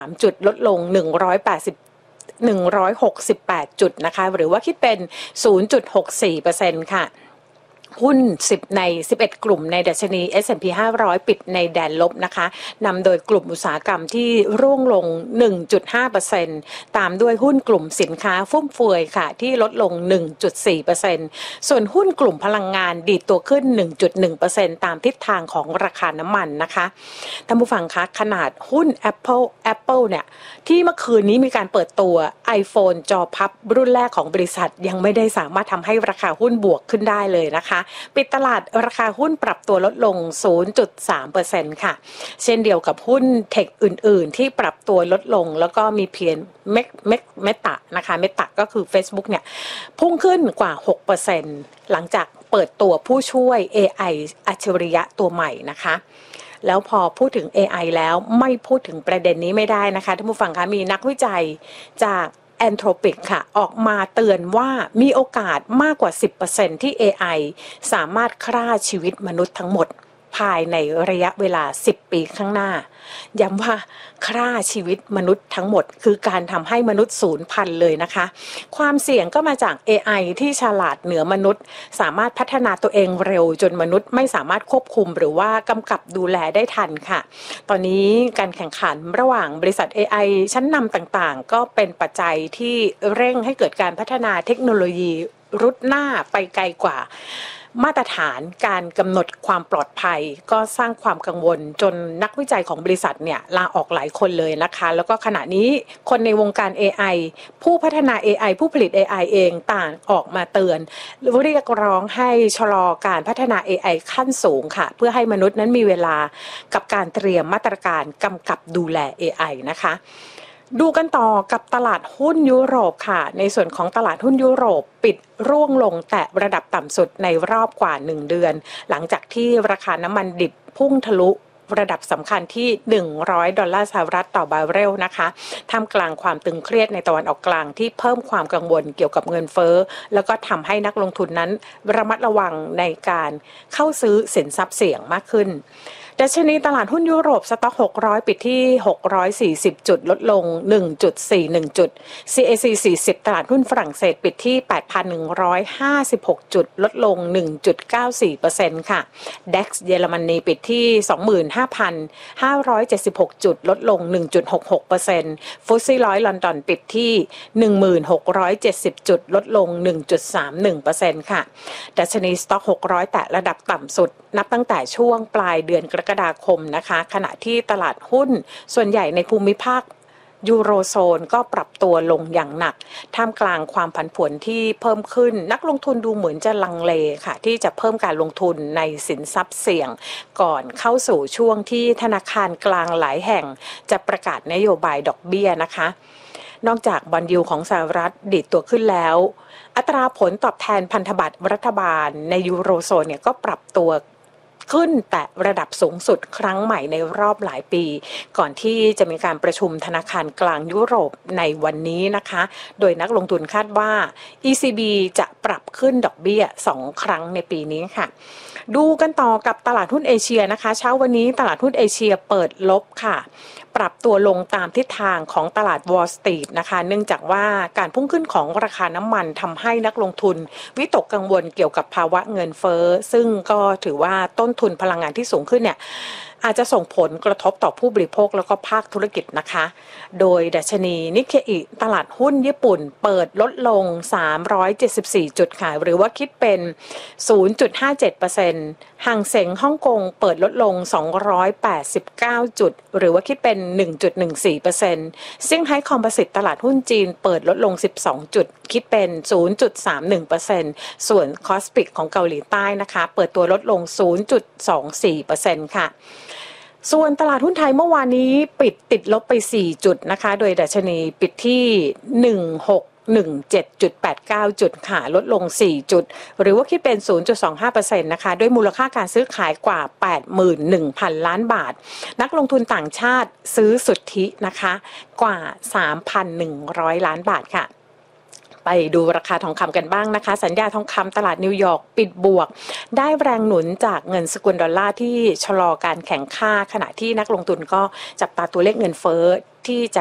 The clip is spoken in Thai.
จุดลดลง168 จุดนะคะหรือว่าคิดเป็น 0.64% ค่ะหุ้น10ใน11กลุ่มในดัชนี S&P 500ปิดในแดนลบนะคะนำโดยกลุ่มอุตสาหกรรมที่ร่วงลง 1.5% ตามด้วยหุ้นกลุ่มสินค้าฟุ่มเฟือยค่ะที่ลดลง 1.4% ส่วนหุ้นกลุ่มพลังงานดีดตัวขึ้น 1.1% ตามทิศทางของราคาน้ำมันนะคะท่านผู้ฟังคะขนาดหุ้น Apple เนี่ยที่เมื่อคืนนี้มีการเปิดตัว iPhone จอพับรุ่นแรกของบริษัทยังไม่ได้สามารถทำให้ราคาหุ้นบวกขึ้นได้เลยนะคะปิดตลาดราคาหุ้นปรับตัวลดลง 0.3% ค่ะเช่นเดียวกับหุ้นเทคอื่นๆที่ปรับตัวลดลงแล้วก็มีเพียงเมตานะคะเมตาก็คือ Facebook เนี่ยพุ่งขึ้นกว่า 6% หลังจากเปิดตัวผู้ช่วย AI อัจฉริยะตัวใหม่นะคะแล้วพอพูดถึง AI แล้วไม่พูดถึงประเด็นนี้ไม่ได้นะคะท่านผู้ฟังคะมีนักวิจัยจากAnthropic ค่ะออกมาเตือนว่ามีโอกาสมากกว่า 10% ที่ AI สามารถฆ่าชีวิตมนุษย์ทั้งหมดภายในระยะเวลา10 ปีข้างหน้าย้ำว่าฆ่าชีวิตมนุษย์ทั้งหมดคือการทำให้มนุษย์สูญพันธุ์เลยนะคะความเสี่ยงก็มาจาก AI ที่ฉลาดเหนือมนุษย์สามารถพัฒนาตัวเองเร็วจนมนุษย์ไม่สามารถควบคุมหรือว่ากำกับดูแลได้ทันค่ะตอนนี้การแข่งขันระหว่างบริษัท AI ชั้นนำต่างๆก็เป็นปัจจัยที่เร่งให้เกิดการพัฒนาเทคโนโลยีรุดหน้าไปไกลกว่ามาตรฐานการกำหนดความปลอดภัยก็สร้างความกังวลจนนักวิจัยของบริษัทเนี่ยลาออกหลายคนเลยนะคะแล้วก็ขณะนี้คนในวงการ AI ผู้พัฒนา AI ผู้ผลิต AI เองต่างออกมาเตือนเรียกร้องให้ชะลอการพัฒนา AI ขั้นสูงค่ะเพื่อให้มนุษย์นั้นมีเวลากับการเตรียมมาตรการกำกับดูแล AI นะคะดูกันต่อกับตลาดหุ้นยุโรปค่ะในส่วนของตลาดหุ้นยุโรปปิดร่วงลงแต่ระดับต่ำสุดในรอบกว่า1เดือนหลังจากที่ราคาน้ำมันดิบพุ่งทะลุระดับสำคัญที่$100ต่อบาร์เรลนะคะท่ามกลางความตึงเครียดในตะวันออกกลางที่เพิ่มความกังวลเกี่ยวกับเงินเฟ้อแล้วก็ทำให้นักลงทุนนั้นระมัดระวังในการเข้าซื้อสินทรัพย์เสี่ยงมากขึ้นดัชนีตลาดหุ้นยุโรปสต็อก600ปิดที่640จุดลดลง 1.41 จุด CAC 40ตลาดหุ้นฝรั่งเศสปิดที่ 8,156 จุดลดลง 1.94% ค่ะ DAX เยอรมนีปิดที่ 25,576 จุดลดลง 1.66% FTSE 100ลอนดอนปิดที่ 1,670 จุดลดลง 1.31% ค่ะดัชนีสต็อก600แตะระดับต่ำสุดนับตั้งแต่ช่วงปลายเดือนกรกฎาคมนะคะขณะที่ตลาดหุ้นส่วนใหญ่ในภูมิภาคยูโรโซนก็ปรับตัวลงอย่างหนักท่ามกลางความผันผวนที่เพิ่มขึ้นนักลงทุนดูเหมือนจะลังเลค่ะที่จะเพิ่มการลงทุนในสินทรัพย์เสี่ยงก่อนเข้าสู่ช่วงที่ธนาคารกลางหลายแห่งจะประกาศนโยบายดอกเบี้ยนะคะนอกจากบอนด์ยิลด์ของสหรัฐดีดตัวขึ้นแล้วอัตราผลตอบแทนพันธบัตรรัฐบาลในยูโรโซนเนี่ยก็ปรับตัวขึ้นแต่ระดับสูงสุดครั้งใหม่ในรอบหลายปีก่อนที่จะมีการประชุมธนาคารกลางยุโรปในวันนี้นะคะโดยนักลงทุนคาดว่า ECB จะปรับขึ้นดอกเบี้ย2 ครั้งในปีนี้ค่ะดูกันต่อกับตลาดหุ้นเอเชียนะคะเช้าวันนี้ตลาดหุ้นเอเชียเปิดลบค่ะปรับตัวลงตามทิศทางของตลาดวอลล์สตรีทนะคะเนื่องจากว่าการพุ่งขึ้นของราคาน้ำมันทำให้นักลงทุนวิตกกังวลเกี่ยวกับภาวะเงินเฟ้อซึ่งก็ถือว่าต้นทุนพลังงานที่สูงขึ้นเนี่ยอาจจะส่งผลกระทบต่อผู้บริโภคแล้วก็ภาคธุรกิจนะคะโดยดัชนีนิเคอิตลาดหุ้นญี่ปุ่นเปิดลดลง374จุดค่ะหรือว่าคิดเป็น 0.57% ห่างเส็งฮ่องกงเปิดลดลง289จุดหรือว่าคิดเป็น 1.14% เซี่ยงไฮ้คอมโพสิตตลาดหุ้นจีนเปิดลดลง12จุดคิดเป็น 0.31% ส่วนคอสปิกของเกาหลีใต้นะคะเปิดตัวลดลง 0.24% ค่ะส่วนตลาดหุ้นไทยเมื่อวานนี้ปิดติดลบไป4จุดนะคะโดยดัชนีปิดที่1617.89 จุดค่ะลดลง4จุดหรือว่าคิดเป็น 0.25% นะคะด้วยมูลค่าการซื้อขายกว่า 81,000 ล้านบาทนักลงทุนต่างชาติซื้อสุทธินะคะกว่า 3,100 ล้านบาทค่ะไปดูราคาทองคำกันบ้างนะคะสัญญาทองคำตลาดนิวยอร์กปิดบวกได้แรงหนุนจากเงินสกุลดอลลาร์ที่ชะลอการแข่งค่าขณะที่นักลงทุนก็จับตาตัวเลขเงินเฟ้อที่จะ